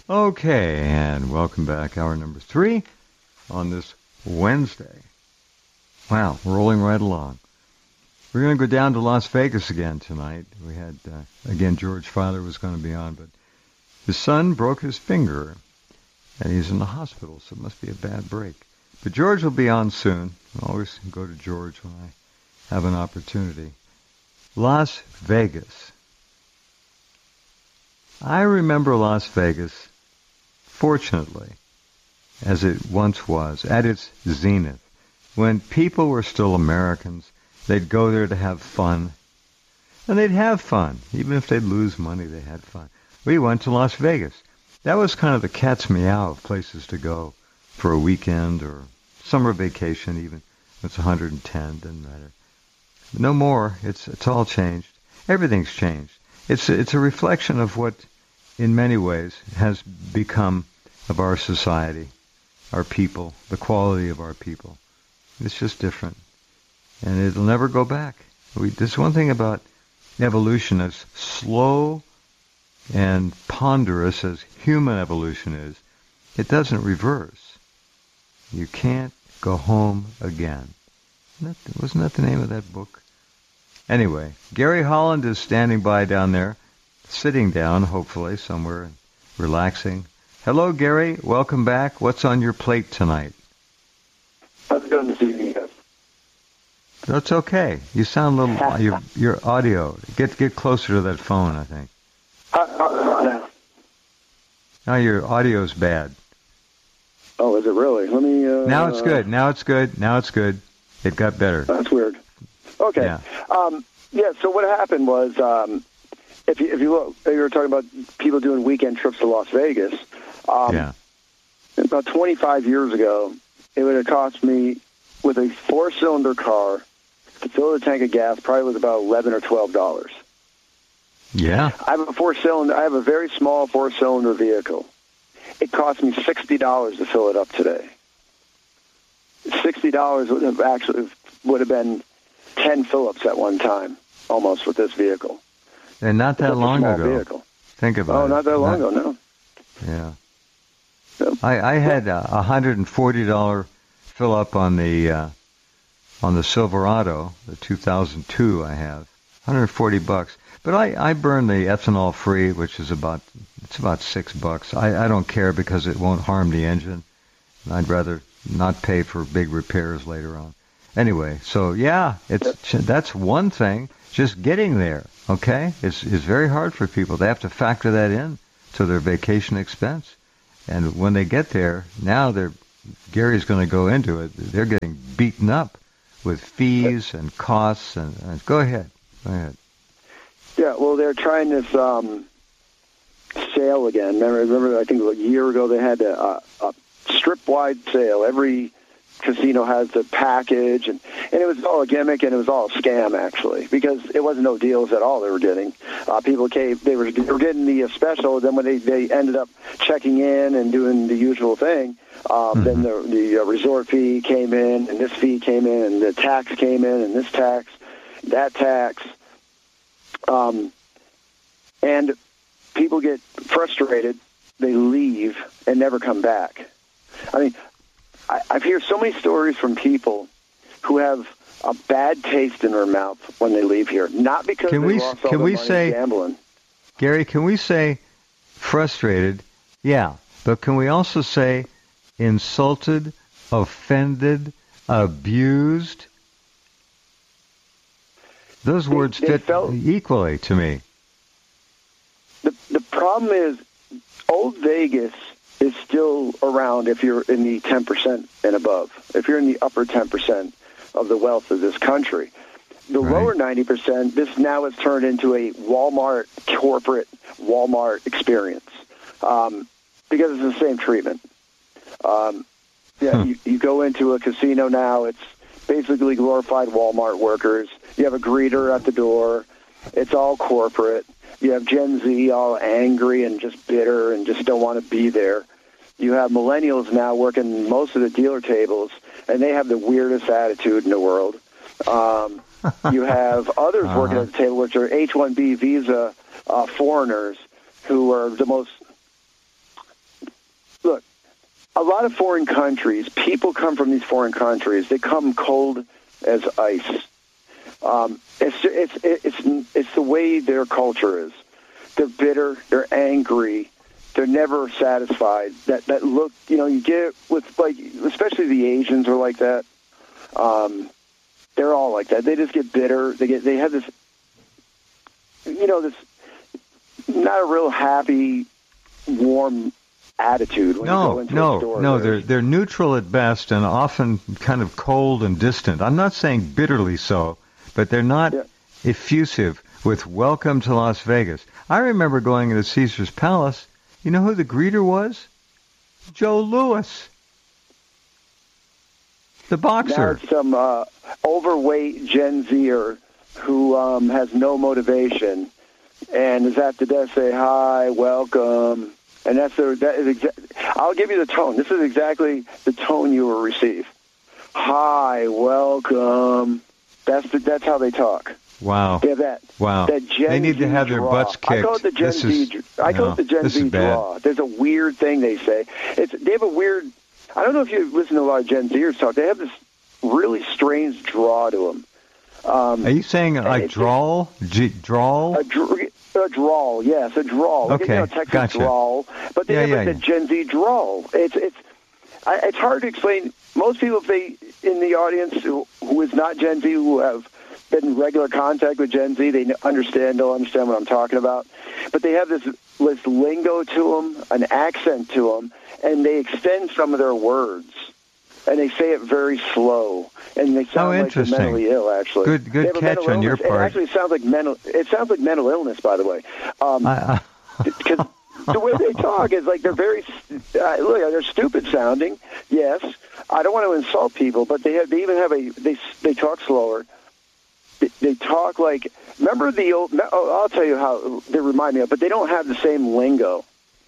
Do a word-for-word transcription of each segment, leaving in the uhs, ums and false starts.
Okay, and welcome back. Hour number three on this Wednesday. Wow, rolling right along. We're going to go down to Las Vegas again tonight. We had, uh, again, George Filer was going to be on, but his son broke his finger, and he's in the hospital, so it must be a bad break. But George will be on soon. I always go to George when I have an opportunity. Las Vegas. I remember Las Vegas, fortunately, as it once was, at its zenith. When people were still Americans, they'd go there to have fun. And they'd have fun. Even if they'd lose money, they had fun. We went to Las Vegas. That was kind of the cat's meow of places to go for a weekend or summer vacation even. It's one hundred ten, doesn't matter. No more. It's it's all changed. Everything's changed. It's it's a reflection of what, in many ways, has become of our society, our people, the quality of our people. It's just different. And it'll never go back. We, there's one thing about evolution, as slow and ponderous as human evolution is, it doesn't reverse. You can't go home again. That, wasn't that the name of that book? Anyway, Gary Holland is standing by down there, sitting down, hopefully, somewhere, relaxing. Hello, Gary. Welcome back. What's on your plate tonight? How's it going this evening, guys? That's okay. You sound a little, your, your audio. Get get closer to that phone, I think. How, how, now? Now your audio's bad. Oh, is it really? Let me... Uh, now it's good. Now it's good. Now it's good. It got better. That's weird. Okay. Yeah, um, yeah so what happened was, um, if you if you look, you were talking about people doing weekend trips to Las Vegas. Um, yeah. About twenty-five years ago, it would have cost me, with a four-cylinder car, to fill the tank of gas, probably was about eleven or twelve dollars. Yeah. I have a four-cylinder. I have a very small four-cylinder vehicle. It cost me sixty dollars to fill it up today. Sixty dollars would have actually would have been ten fill-ups at one time, almost, with this vehicle. And not that That's long a small ago. Vehicle. Think about oh, it. not that long not, ago, no. Yeah. So, I, I had a one hundred forty dollars fill up on the uh, on the Silverado, the two thousand two I have, one hundred forty bucks. But I, I burn the ethanol free, which is about it's about six bucks. I, I don't care because it won't harm the engine. I'd rather not pay for big repairs later on. Anyway, so yeah, it's that's one thing. Just getting there, okay, is is very hard for people. They have to factor that in to their vacation expense. And when they get there, now they're Gary's going to go into it. They're getting beaten up with fees and costs. And, and go ahead, go ahead. Yeah, well, they're trying this um, sale again. Remember, remember, I think a year ago they had a, a strip-wide sale. Every casino has the package, and, and it was all a gimmick, and it was all a scam, actually, because it wasn't no deals at all they were getting. Uh, people came, they were, they were getting the special, then when they, they ended up checking in and doing the usual thing, um, mm-hmm. then the, the uh, resort fee came in, and this fee came in, and the tax came in, and this tax, that tax. Um, and people get frustrated, they leave, and never come back. I mean, I, I've heard so many stories from people who have a bad taste in their mouth when they leave here, not because can they we, lost all can their we money say, gambling. Gary, can we say frustrated? Yeah, but can we also say insulted, offended, abused? Those They- words they fit felt- equally to me. The, the problem is, Old Vegas is still around if you're in the ten percent and above, if you're in the upper ten percent of the wealth of this country. The Right. lower ninety percent, this now has turned into a Walmart, corporate Walmart experience, um, because it's the same treatment. Um, yeah, Hmm. you, you go into a casino now, it's basically glorified Walmart workers. You have a greeter at the door. It's all corporate. You have Gen Z all angry and just bitter and just don't want to be there. You have millennials now working most of the dealer tables, and they have the weirdest attitude in the world. Um, you have others uh-huh. working at the table, which are H one B visa uh, foreigners who are the most a lot of foreign countries, people come from these foreign countries. They come cold as ice. Um, it's, it's it's it's the way their culture is. They're bitter. They're angry. They're never satisfied. That that look, you know, you get with like, especially the Asians are like that. Um, they're all like that. They just get bitter. They get they have this, you know, this not a real happy, warm attitude when no, you go into no, a store. No, they're they're neutral at best and often kind of cold and distant. I'm not saying bitterly so, but they're not yeah. effusive with welcome to Las Vegas. I remember going into Caesar's Palace. You know who the greeter was? Joe Louis, the boxer. Now it's some uh, overweight Gen Zer who um, has no motivation and is at the desk say, hi, welcome. And that's the, that is exa- I'll give you the tone. This is exactly the tone you will receive. Hi, welcome. That's the, that's how they talk. Wow. They have that. Wow. That Gen they need Z to have their draw. butts kicked. I call it the Gen this Z. Is, I call no, it the Gen this Z is bad. draw. There's a weird thing they say. It's they have a weird. I don't know if you listen to a lot of Gen Zers talk. They have this really strange draw to them. Um, Are you saying like drawl? G- drawl? A, dr- a drawl, yes, a drawl. Like, Okay, you know, Texas gotcha. drawl. But they Yeah, have yeah, like yeah. the Gen Z drawl. It's it's I, it's hard to explain. Most people, if they in the audience who, who is not Gen Z, who have been in regular contact with Gen Z, they understand. They'll understand what I'm talking about. But they have this this lingo to them, an accent to them, and they extend some of their words. And they say it very slow, and they sound Oh, like they're interesting. mentally ill. Actually, Good- good They have a catch mental on your illness. part. It actually sounds like mental. It sounds like mental illness, by the way. Um, I, I, because the way they talk is like they're very uh, look. They're stupid sounding. Yes, I don't want to insult people, but they have. They even have a. They they talk slower. They, they talk like. Remember the old? Oh, I'll tell you how they remind me of, but they don't have the same lingo.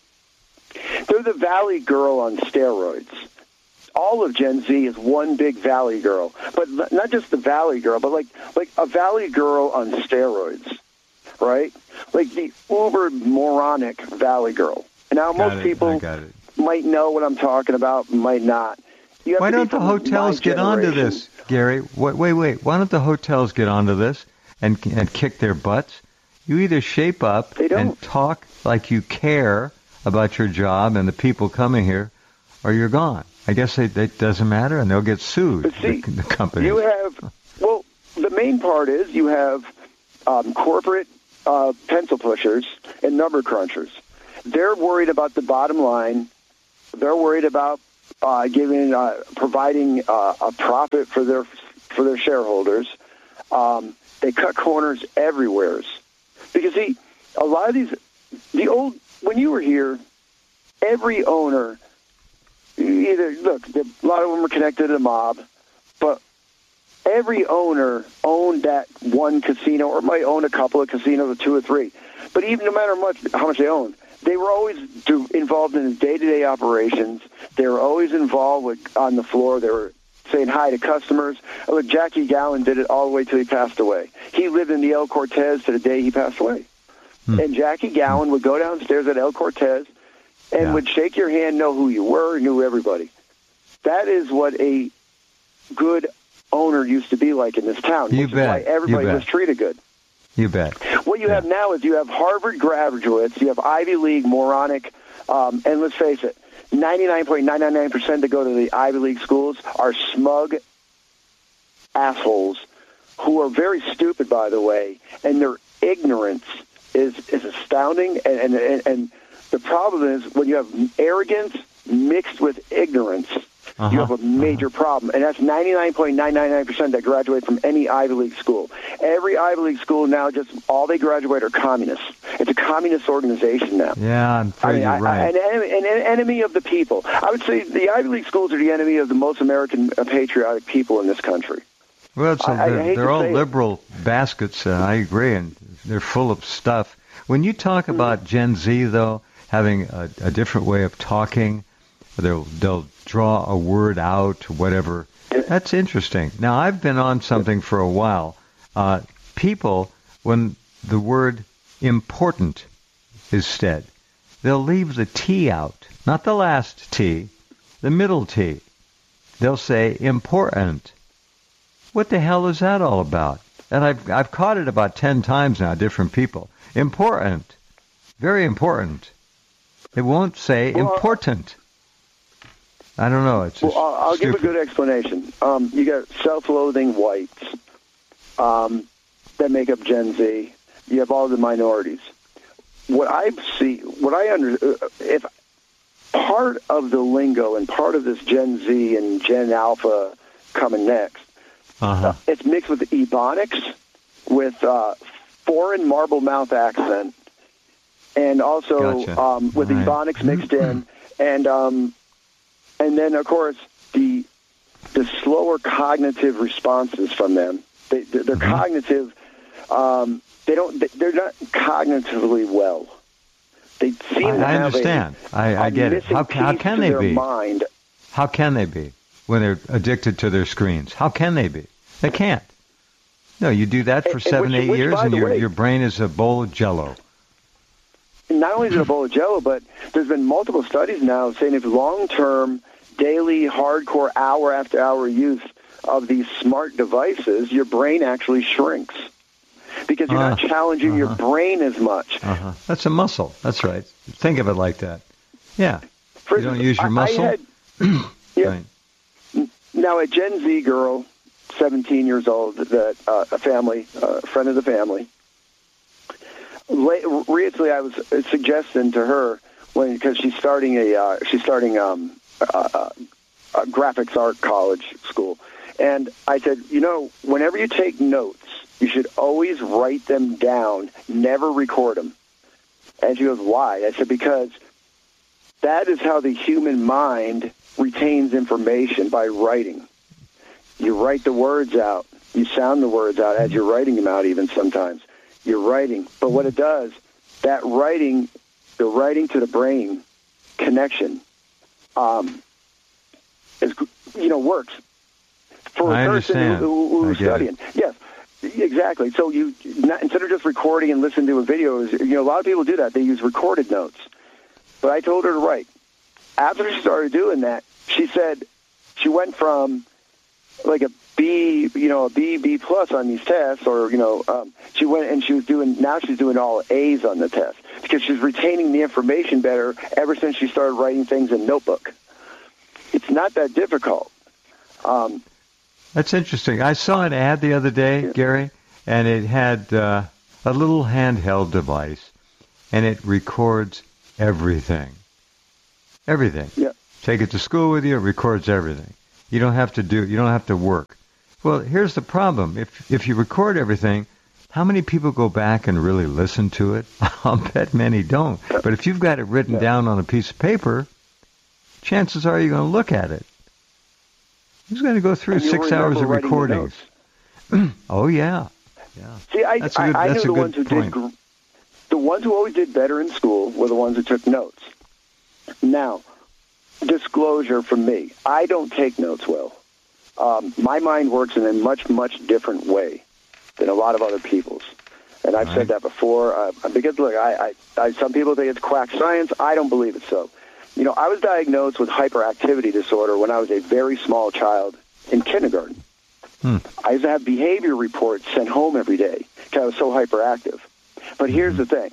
They're the Valley Girl on steroids. All of Gen Z is one big Valley Girl, but not just the Valley Girl, but like like a Valley Girl on steroids, right? Like the uber moronic Valley Girl. And now got most it, people I got it. might know what I'm talking about, might not. You have Why to be don't the from hotels my get onto generation. this, Gary? Wait, wait, wait. Why don't the hotels get onto this and and kick their butts? You either shape up They don't. and talk like you care about your job and the people coming here, or you're gone. I guess it, it doesn't matter, and they'll get sued, But see, the, the companies. You have, well, the main part is you have um, corporate uh, pencil pushers and number crunchers. They're worried about the bottom line. They're worried about uh, giving, uh, providing uh, a profit for their for their shareholders. Um, they cut corners everywhere. Because, see, a lot of these, the old, when you were here, every owner, either, look, a lot of them are connected to the mob, but every owner owned that one casino or might own a couple of casinos or two or three. But even no matter much, how much they owned, they were always do, involved in day-to-day operations. They were always involved with, on the floor. They were saying hi to customers. Look, Jackie Gowan did it all the way till he passed away. He lived in the El Cortez to the day he passed away. Hmm. And Jackie Gowan would go downstairs at El Cortez and yeah. would shake your hand, know who you were, knew everybody. That is what a good owner used to be like in this town, You which bet. is why everybody You bet. was treated good. You bet. What you yeah. have now is you have Harvard graduates, you have Ivy League moronic, um, and let's face it, ninety-nine point nine nine nine percent that go to the Ivy League schools are smug assholes who are very stupid, by the way, and their ignorance is, is astounding. And, and, and the problem is when you have arrogance mixed with ignorance, Uh-huh. you have a major uh-huh. problem. And that's ninety-nine point nine nine nine percent that graduate from any Ivy League school. Every Ivy League school now, just all they graduate are communists. It's a communist organization now. Yeah, I'm afraid I mean, you're I, right. I, an, enemy, an enemy of the people. I would say the Ivy League schools are the enemy of the most American uh, patriotic people in this country. Well, it's a, I- I they're, hate they're to all say it. liberal baskets. Uh, I agree, and they're full of stuff. When you talk Mm-hmm. about Gen Z, though, having a, a different way of talking, they'll they'll draw a word out, whatever. That's interesting. Now, I've been on something for a while. Uh, people, when the word important is said, they'll leave the T out, not the last T, the middle T. They'll say important. What the hell is that all about? And I've I've caught it about ten times now, different people. Important. Very important. It won't say well, important. I don't know. It's just well, I'll, I'll give stupid. a good explanation. Um, you got self-loathing whites um, that make up Gen Z. You have all the minorities. What I see, what I under, if part of the lingo and part of this Gen Z and Gen Alpha coming next, Uh-huh. uh, it's mixed with Ebonics, with uh, foreign marble mouth accent, and also Gotcha. um, with All right. Ebonics mixed in, and um, and then of course the the slower cognitive responses from them. They, they're Mm-hmm. cognitive. Um, they don't. They're not cognitively well. They seem I, to I have understand. A, I, I a get it. missing How, how piece can to they their be? Mind. How can they be when they're addicted to their screens? How can they be? They can't. No, you do that for And- seven, which- eight which, years, by and the your way- your brain is a bowl of Jello. Not only is it a bowl of jello, but there's been multiple studies now saying if long-term, daily, hardcore, hour after hour use of these smart devices, your brain actually shrinks because you're not Uh, challenging your uh-huh. brain as much. Uh-huh. That's a muscle. That's right. Think of it like that. Yeah. For You don't instance, use your I- muscle? I had, yeah. Right. Now, a Gen Z girl, seventeen years old, that uh, a family, uh, a friend of the family, la- recently I was suggesting to her when because she's starting a uh, she's starting um, a, a graphics art college school, and I said, you know, whenever you take notes, you should always write them down, never record them. And she goes, why? I said, because that is how the human mind retains information, by writing. You write the words out. You sound the words out as you're writing them out even sometimes. You're writing. But what it does, that writing, the writing to the brain connection, um, is, you know, works. For I a person understand. who, who, I who's get it. studying. Yes, exactly. So you, not, instead of just recording and listening to a video, you know, a lot of people do that. They use recorded notes. But I told her to write. After she started doing that, she said she went from like a B, you know, a B, B plus on these tests, or, you know, um, she went and she was doing, now she's doing all A's on the test because she's retaining the information better ever since she started writing things in Notebook. It's not that difficult. Um, That's interesting. I saw an ad the other day, Yeah. Gary, and it had uh, a little handheld device, and it records everything. Everything. Yeah. Take it to school with you, it records everything. You don't have to do, you don't have to work. Well, here's the problem. If if you record everything, how many people go back and really listen to it? I'll bet many don't. But if you've got it written Yeah. down on a piece of paper, chances are you're going to look at it. Who's going to go through and you'll six hours remember of writing the recordings? notes. Oh, yeah. Yeah. See, I, That's a good- I, I that's knew a the good ones who point. did, gr- the ones who always did better in school were the ones who took notes. Now, disclosure from me, I don't take notes well. Um, my mind works in a much, much different way than a lot of other people's. And I've Right. said that before. Uh, because, look, I, I, I, some people think it's quack science. I don't believe it so. You know, I was diagnosed with hyperactivity disorder when I was a very small child in kindergarten. Hmm. I used to have behavior reports sent home every day because I was so hyperactive. But here's Mm-hmm. the thing.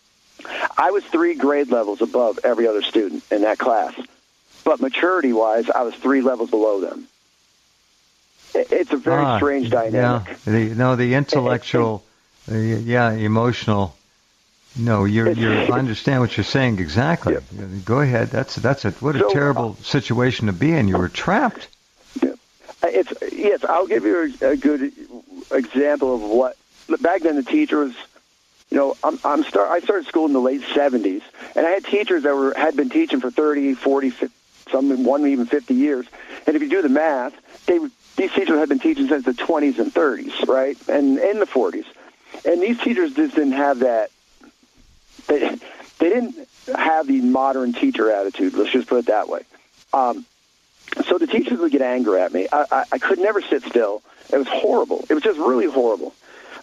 I was three grade levels above every other student in that class. But maturity-wise, I was three levels below them. It- It's a very Ah, strange dynamic. Yeah. The, no, the intellectual, uh, yeah, emotional. No, you're, It's- you're, I understand what you're saying exactly. Yep. Go ahead. That's that's a what a So, terrible situation to be in. You were trapped. Yeah. It's yes. I'll give you a, a good example of what. Back then, the teachers. You know, I'm, I'm start. I started school in the late seventies, and I had teachers that were had been teaching for thirty, forty, fifty, some one even fifty years. And if you do the math, they these teachers had been teaching since the twenties and thirties, right, and in the forties. And these teachers just didn't have that. They they didn't have the modern teacher attitude. Let's just put it that way. Um, so the teachers would get angry at me. I, I, I could never sit still. It was horrible. It was just really horrible.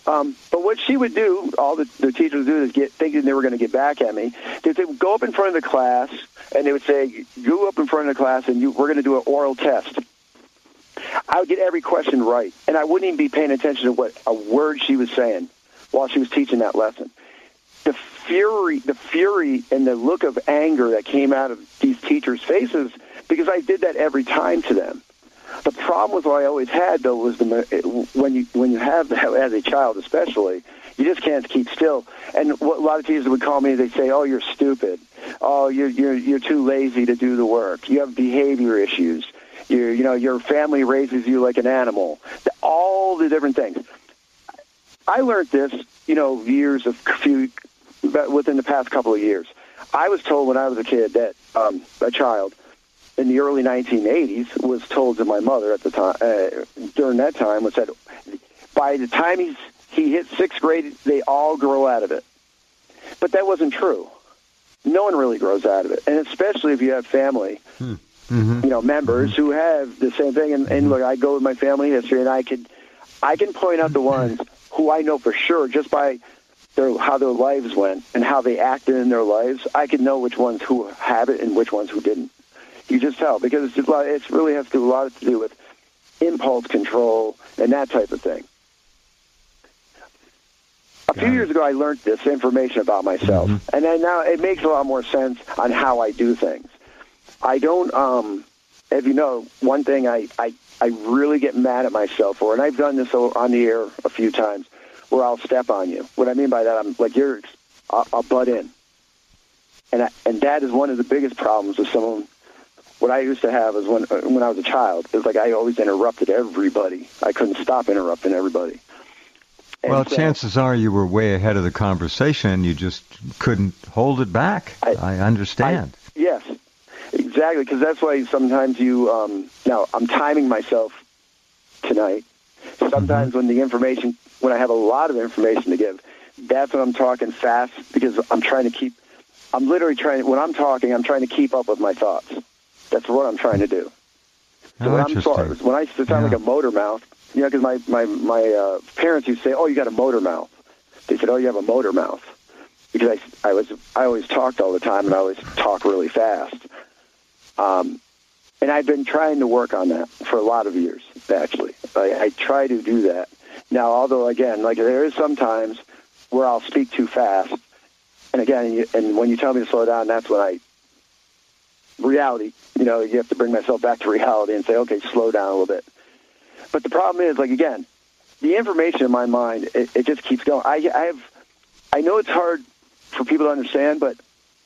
Um, but what she would do, all the, the teachers would do is get thinking they were going to get back at me. They would go up in front of the class, and they would say, go up in front of the class, and you, we're going to do an oral test. I would get every question right, and I wouldn't even be paying attention to what a word she was saying while she was teaching that lesson. The fury, the fury and the look of anger that came out of these teachers' faces, because I did that every time to them. The problem with what I always had, though, was the when you when you have that as a child, especially, you just can't keep still. And what a lot of teachers would call me, they say, "Oh, you're stupid. Oh, you're you're you're too lazy to do the work. You have behavior issues. You you know your family raises you like an animal." All the different things. I learned this, you know, years of few within the past couple of years. I was told when I was a kid that um, a child. In the early nineteen eighties, was told to my mother at the time, uh, during that time, was that by the time he's, he hit sixth grade, they all grow out of it. But that wasn't true. No one really grows out of it. And especially if you have family, hmm. mm-hmm. you know, members mm-hmm. who have the same thing. And, and look, I go with my family history, and I could, I can point out the ones who I know for sure just by their, how their lives went and how they acted in their lives. I can know which ones who have it and which ones who didn't. You just tell, because it's just a lot, it really has to do a lot to do with impulse control and that type of thing. A few years ago, I learned this information about myself, mm-hmm. and then now it makes a lot more sense on how I do things. I don't, um, if you know, one thing I, I, I really get mad at myself for, and I've done this on the air a few times, where I'll step on you. What I mean by that, I'm like, you're, I'll, I'll butt in. And I, and that is one of the biggest problems with someone. What I used to have is when when I was a child, it was like I always interrupted everybody. I couldn't stop interrupting everybody. And well, so, chances are you were way ahead of the conversation. You just couldn't hold it back. I, I understand. I, yes, exactly, because that's why sometimes you, um, now I'm timing myself tonight. Sometimes mm-hmm. when the information, when I have a lot of information to give, that's when I'm talking fast because I'm trying to keep, I'm literally trying, when I'm talking, I'm trying to keep up with my thoughts. That's what I'm trying to do. So oh, when, I'm sorry, when I sound yeah. like a motor mouth, you know, because my, my, my uh, parents used to say, "Oh, you got a motor mouth." They said, "Oh, you have a motor mouth." Because I, I, was, I always talked all the time, and I always talk really fast. Um, and I've been trying to work on that for a lot of years, actually. I, I try to do that. Now, although, again, like there is sometimes where I'll speak too fast. And again, you, and when you tell me to slow down, that's when I, reality, you know, you have to bring myself back to reality and say, okay, slow down a little bit. But the problem is, like, again, the information in my mind, it, it just keeps going. I, I have, I know it's hard for people to understand, but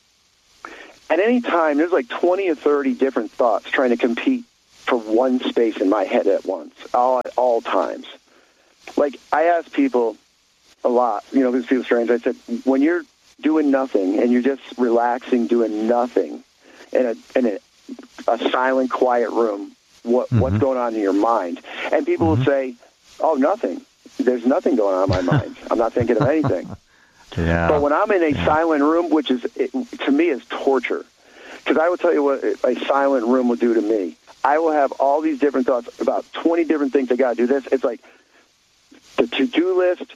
at any time, there's like twenty or thirty different thoughts trying to compete for one space in my head at once, all at all times. Like, I ask people a lot, you know, these people strange, I said, when you're doing nothing and you're just relaxing, doing nothing, in a in a, a silent, quiet room, what mm-hmm. what's going on in your mind? And people mm-hmm. will say, "Oh, nothing. There's nothing going on in my mind. I'm not thinking of anything." Yeah. But when I'm in a yeah. silent room, which is it, to me is torture, because I will tell you what a silent room will do to me. I will have all these different thoughts about twenty different things I got to do. This it's like the to-do list.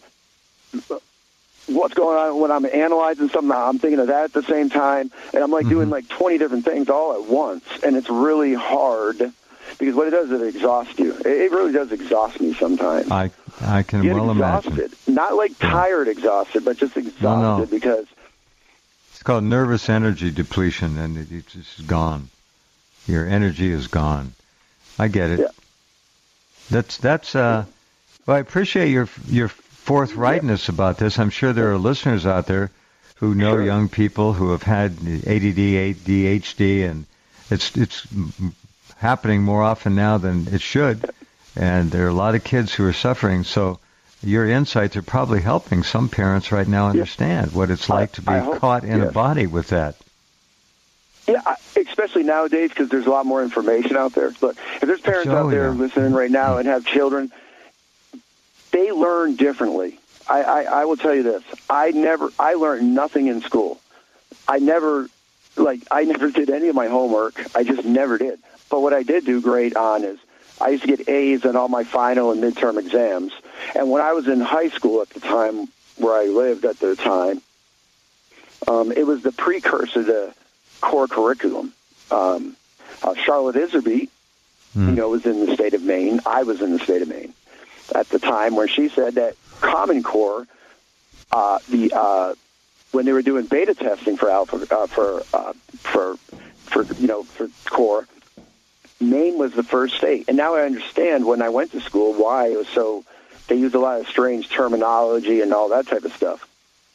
What's going on when I'm analyzing something, I'm thinking of that at the same time, and I'm like mm-hmm. doing like twenty different things all at once, and it's really hard because what it does is it exhausts you. It really does exhaust me sometimes. I I can you get well exhausted. imagine. Not like tired exhausted, but just exhausted no, no. because it's called nervous energy depletion, and it, it's just gone. Your energy is gone. I get it. Yeah. That's that's. Uh, well, I appreciate your your. forthrightness about this. I'm sure there are listeners out there who know sure. young people who have had A D D, A D H D, and it's it's happening more often now than it should. And there are a lot of kids who are suffering. So your insights are probably helping some parents right now understand yeah. what it's like to be hope, caught in yes. a body with that. Yeah, especially nowadays because there's a lot more information out there. Look, if there's parents so, out there yeah. listening right now and have children, they learn differently. I, I, I will tell you this. I never, I learned nothing in school. I never, like, I never did any of my homework. I just never did. But what I did do great on is I used to get A's on all my final and midterm exams. And when I was in high school at the time, where I lived at the time, um, it was the precursor to core curriculum. Um, uh, Charlotte Iserbyt, mm. you know, was in the state of Maine. I was in the state of Maine at the time, where she said that Common Core, uh, the uh, when they were doing beta testing for alpha uh, for uh, for for you know for core, Maine was the first state. And now I understand when I went to school why it was so. They used a lot of strange terminology and all that type of stuff.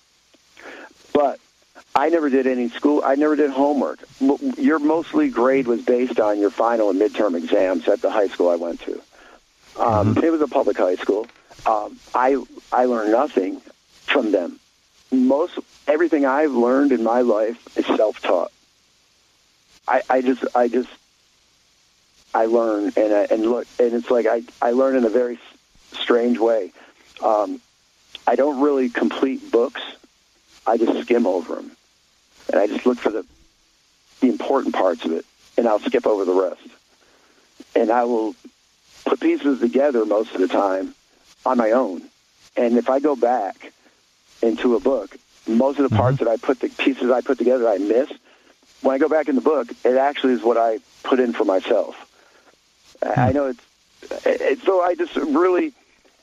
But I never did any school. I never did homework. Your mostly grade was based on your final and midterm exams at the high school I went to. Um, mm-hmm. It was a public high school. Um, I I learned nothing from them. Most everything I've learned in my life is self-taught. I, I just I just I learn and I, and look and it's like I I learn in a very strange way. Um, I don't really complete books. I just skim over them, and I just look for the the important parts of it, and I'll skip over the rest. And I will put pieces together most of the time on my own. And if I go back into a book, most of the parts mm-hmm. that I put the pieces I put together I miss. When I go back in the book, it actually is what I put in for myself. Mm-hmm. I know it's it, so. I just really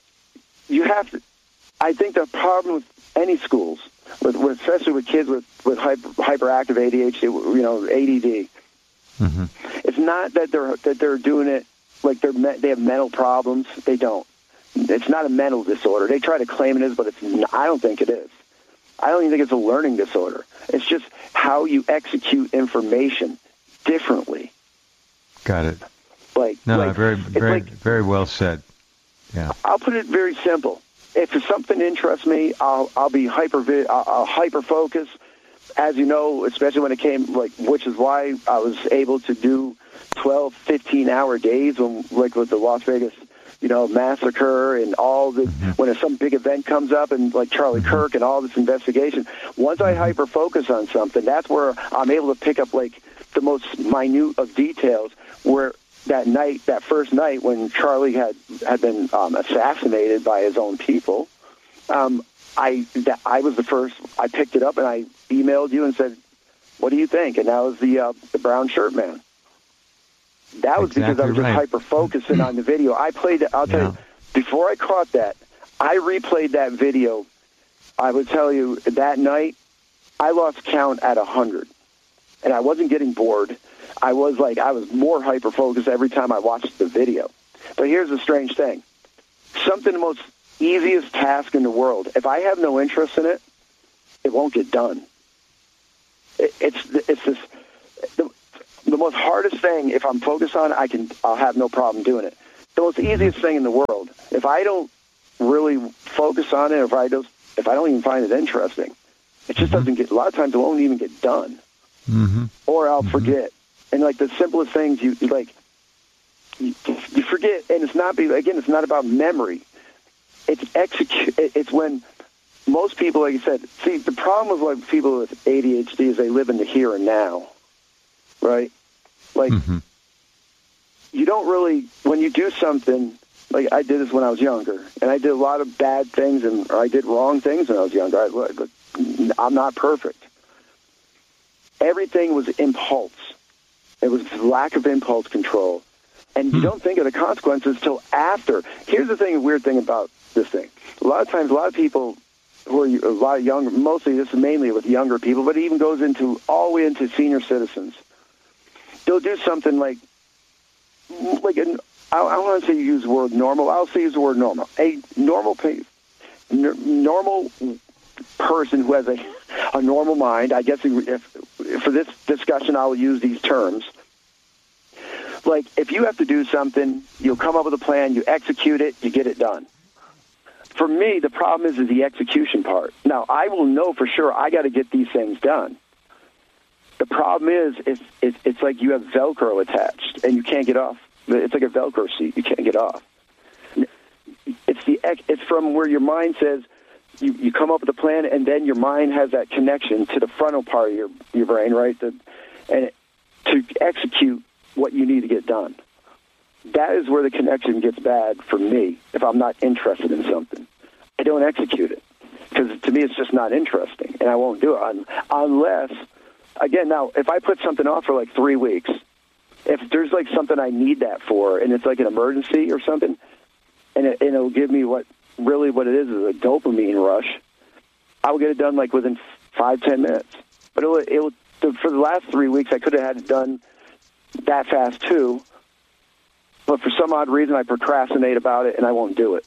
you have to. I think the problem with any schools, with, with especially with kids with with hyper, hyperactive A D H D, you know, A D D, mm-hmm. it's not that they're that they're doing it like they're they have mental problems. They don't. It's not a mental disorder. They try to claim it is, but it's. I don't think it is. I don't even think it's a learning disorder. It's just how you execute information differently. Got it. Like no, like, very very like, very well said. Yeah. I'll put it very simple. If something interests me, I'll I'll be hyper I'll, I'll hyper focus. As you know, especially when it came like, which is why I was able to do twelve, fifteen hour days when like with the Las Vegas, you know, massacre and all the mm-hmm. when some big event comes up and like Charlie mm-hmm. Kirk and all this investigation. Once I hyper focus on something, that's where I'm able to pick up like the most minute of details. Where that night, that first night when Charlie had had been um, assassinated by his own people, um, I that, I was the first. I picked it up and I emailed you and said, "What do you think?" And that was the uh, the brown shirt man. That was exactly because I was right. just hyper focusing on the video. I played it. I'll tell yeah. you, before I caught that, I replayed that video. I would tell you that night, I lost count at a hundred, and I wasn't getting bored. I was like, I was more hyper focused every time I watched the video. But here's the strange thing: something the most easiest task in the world. If I have no interest in it, it won't get done. It, it's it's this. The, The most hardest thing, if I'm focused on it, I can, I'll have no problem doing it. The most easiest thing in the world, if I don't really focus on it, if I don't, if I don't even find it interesting, it just mm-hmm. doesn't get. A lot of times, it won't even get done, mm-hmm. or I'll mm-hmm. forget. And like the simplest things, you like, you, you forget. And it's not be again. It's not about memory. It's execute. It's when most people, like you said, see the problem with like people with A D H D is they live in the here and now. Right? Like, mm-hmm. you don't really, when you do something, like I did this when I was younger, and I did a lot of bad things, and or I did wrong things when I was younger. I, I'm not perfect. Everything was impulse. It was lack of impulse control. And you mm. don't think of the consequences till after. Here's the thing, the weird thing about this thing. A lot of times, a lot of people who are a lot of younger, mostly this is mainly with younger people, but it even goes into all the way into senior citizens. They'll do something like, like an, I, I don't want to say use the word normal. I'll say use the word normal. A normal, n- normal person who has a, a normal mind. I guess if, if for this discussion, I'll use these terms. Like if you have to do something, you'll come up with a plan, you execute it, you get it done. For me, the problem is, is the execution part. Now, I will know for sure I got to get these things done. The problem is, it's, it's, it's like you have Velcro attached, and you can't get off. It's like a Velcro seat. You can't get off. It's the it's from where your mind says, you, you come up with a plan, and then your mind has that connection to the frontal part of your, your brain, right? The, and it, to execute what you need to get done. that is where the connection gets bad for me if I'm not interested in something. I don't execute it because to me it's just not interesting, and I won't do it unless, again, now, if I put something off for like three weeks, if there's like something I need that for and it's like an emergency or something, and, it, and it'll give me what really what it is is a dopamine rush, I will get it done like within five, ten minutes. But it will, it will, for the last three weeks, I could have had it done that fast too, but for some odd reason, I procrastinate about it and I won't do it.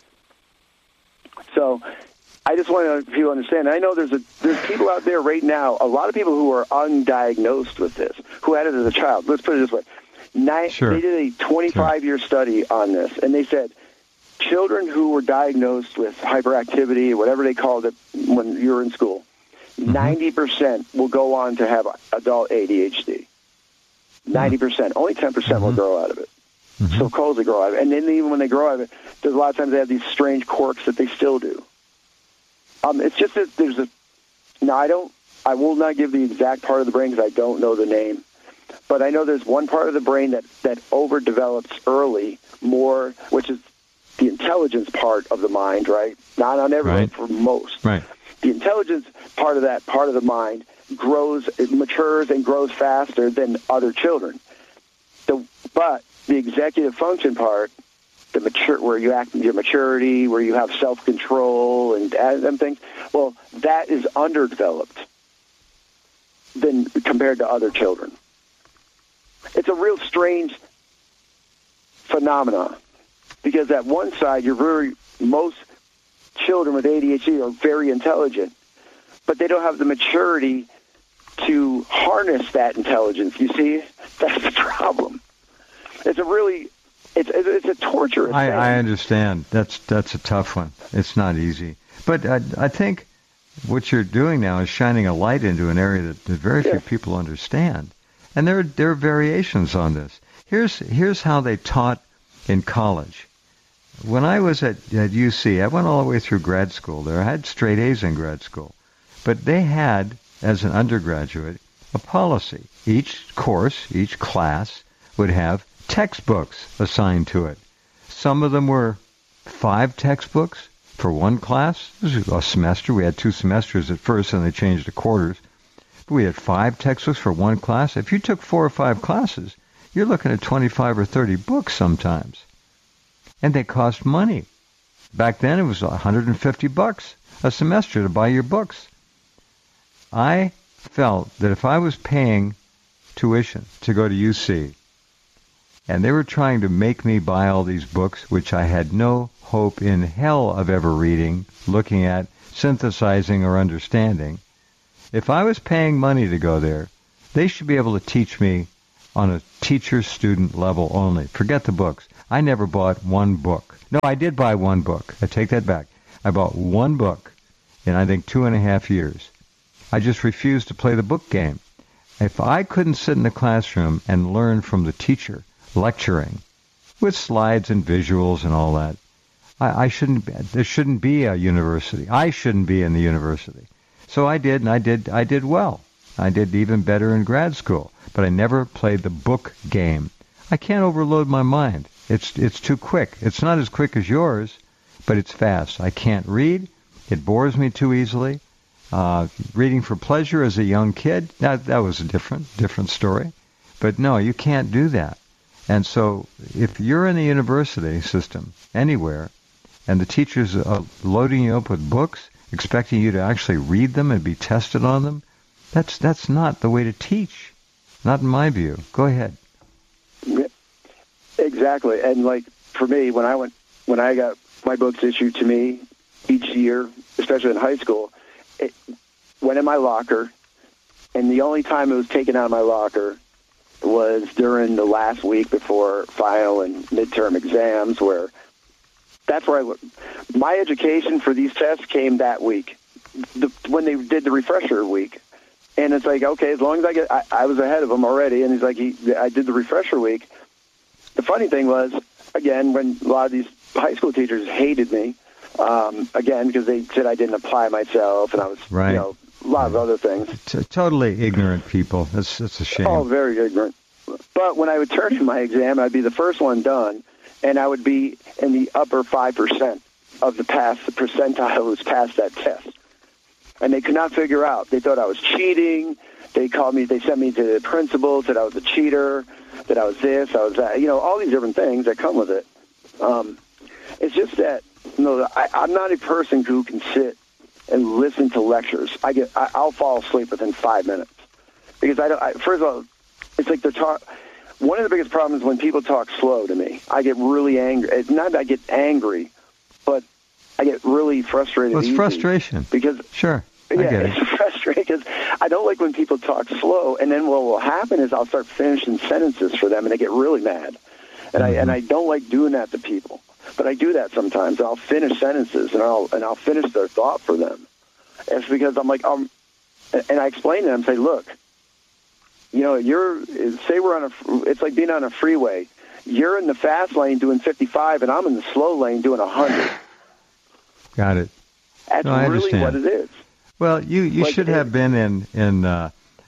So I just want people to understand. I know there's a there's people out there right now, a lot of people who are undiagnosed with this, who had it as a child. Let's put it this way. Nine, sure. They did a twenty-five-year sure. study on this, and they said children who were diagnosed with hyperactivity, whatever they called it when you were in school, mm-hmm. ninety percent will go on to have adult A D H D. ninety percent. Only ten percent mm-hmm. will grow out of it. Mm-hmm. So calls they grow out of it. And then even when they grow out of it, there's a lot of times they have these strange quirks that they still do. Um, it's just that there's a... Now, I don't... I will not give the exact part of the brain because I don't know the name. But I know there's one part of the brain that, that overdevelops early more, which is the intelligence part of the mind, right? Not on everyone, right. for most. Right. The intelligence part of that part of the mind grows, it matures and grows faster than other children. The, but the executive function part, the mature, where you act your maturity, where you have self-control and, and things, well, that is underdeveloped than compared to other children. It's a real strange phenomenon because at one side, you're very, most children with A D H D are very intelligent, but they don't have the maturity to harness that intelligence. You see, that's the problem. It's a really, it's it's a torturous I, thing. I understand. That's that's a tough one. It's not easy. But I, I think what you're doing now is shining a light into an area that, that very yeah. few people understand. And there are, there are variations on this. Here's here's how they taught in college. When I was at, at U C, I went all the way through grad school there. I had straight A's in grad school. But they had, as an undergraduate, a policy. Each course, each class would have textbooks assigned to it. Some of them were five textbooks for one class. This was a semester. We had two semesters at first, and they changed to quarters. But we had five textbooks for one class. If you took four or five classes, you're looking at twenty-five or thirty books sometimes. And they cost money. Back then, it was one hundred fifty bucks a semester to buy your books. I felt that if I was paying tuition to go to U C, and they were trying to make me buy all these books, which I had no hope in hell of ever reading, looking at, synthesizing, or understanding, if I was paying money to go there, they should be able to teach me on a teacher-student level only. Forget the books. I never bought one book. No, I did buy one book. I take that back. I bought one book in, I think, two and a half years. I just refused to play the book game. If I couldn't sit in the classroom and learn from the teacher, lecturing, with slides and visuals and all that, I, I shouldn't. There shouldn't be a university. I shouldn't be in the university. So I did, and I did. I did well. I did even better in grad school. But I never played the book game. I can't overload my mind. It's it's too quick. It's not as quick as yours, but it's fast. I can't read. It bores me too easily. Uh, reading for pleasure as a young kid, that that was a different different story. But no, you can't do that. And so if you're in the university system anywhere, and the teachers are loading you up with books, expecting you to actually read them and be tested on them, that's that's not the way to teach. Not in my view. Go ahead. Exactly. And like for me, when I went, when I got my books issued to me each year, especially in high school, it went in my locker, and the only time it was taken out of my locker was during the last week before final and midterm exams, where that's where I, my education for these tests came that week, the, when they did the refresher week. And it's like, okay, as long as I get, I, I was ahead of him already, and he's like, he, I did the refresher week. The funny thing was, again, when a lot of these high school teachers hated me, um, again, because they said I didn't apply myself, and I was, right. you know, a lot of other things. T- totally ignorant people. That's that's a shame. Oh, very ignorant. But when I would turn in my exam, I'd be the first one done, and I would be in the upper five percent of the pass, the percentile who's passed that test. And they could not figure out. They thought I was cheating. They called me, they sent me to the principal, said I was a cheater, that I was this, I was that, you know, all these different things that come with it. Um, it's just that, you know, I, I'm not a person who can sit and listen to lectures. I get, I, I'll fall asleep within five minutes. Because I don't, I, first of all, it's like they're talk. One of the biggest problems is when people talk slow to me. I get really angry. It's not that I get angry, but I get really frustrated. Well, it's easy frustration. Because sure. I yeah, get it. it's frustrating because I don't like when people talk slow, and then what will happen is I'll start finishing sentences for them, and they get really mad. And mm-hmm. I and I don't like doing that to people, but I do that sometimes. I'll finish sentences, and I'll and I'll finish their thought for them. It's because I'm like, um, and I explain to them, say, look, you know, you're say we're on a, it's like being on a freeway. You're in the fast lane doing fifty-five, and I'm in the slow lane doing one hundred. Got it. That's no, I really understand. what it is. Well, you, you like should it, have been in, in uh,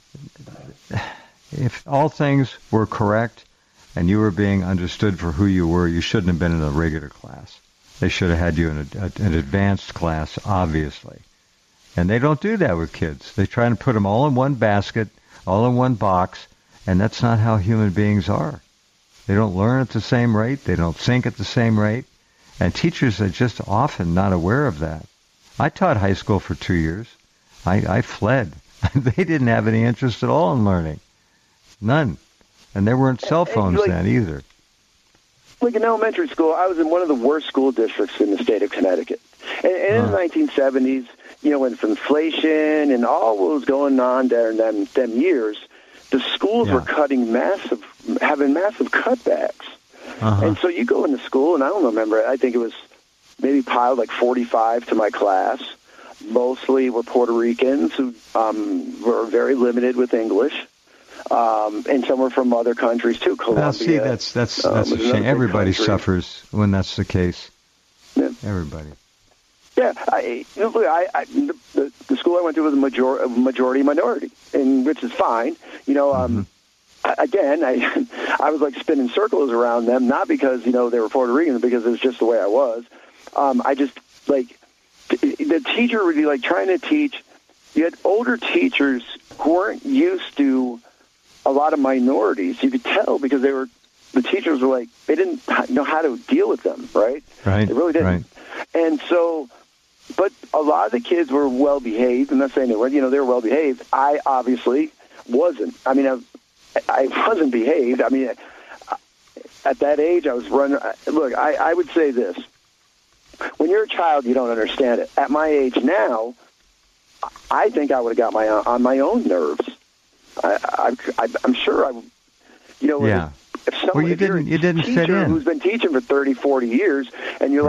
if all things were correct and you were being understood for who you were, you shouldn't have been in a regular class. They should have had you in a, a, an advanced class, obviously. And they don't do that with kids. They try to put them all in one basket, all in one box, and that's not how human beings are. They don't learn at the same rate. They don't think at the same rate. And teachers are just often not aware of that. I taught high school for two years. I, I fled. They didn't have any interest at all in learning. None. And there weren't cell phones like, then either. Like in elementary school, I was in one of the worst school districts in the state of Connecticut. And, and in the nineteen seventies, you know, with inflation and all what was going on there in them, them years, the schools yeah. were cutting massive, having massive cutbacks. Uh-huh. And so you go into school, and I don't remember, I think it was maybe piled like forty-five to my class. Mostly were Puerto Ricans who um, were very limited with English, um, and some were from other countries too. Colombia. Well, see, that's that's um, that's a shame. Everybody country. suffers when that's the case. Yeah. Everybody. Yeah, I, you know, look, I, I the, the school I went to was a major, majority minority, and which is fine. You know, um, mm-hmm. again, I I was like spinning circles around them, not because you know they were Puerto Ricans, because it was just the way I was. Um, I just like. The teacher would be like trying to teach. You had older teachers who weren't used to a lot of minorities. You could tell because they were, the teachers were like, they didn't know how to deal with them, right? Right. They really didn't. Right. And so, but a lot of the kids were well behaved. I'm not saying they were, you know, they were well behaved. I obviously wasn't. I mean, I, I wasn't behaved. I mean, at that age, I was running. Look, I, I would say this. When you're a child, you don't understand it. At my age now, I think I would have got my on my own nerves. I, I, I'm sure I, you know, yeah. if, if someone, well, you if you're didn't, you didn't teacher fit in. Who's been teaching for thirty, forty years, and you're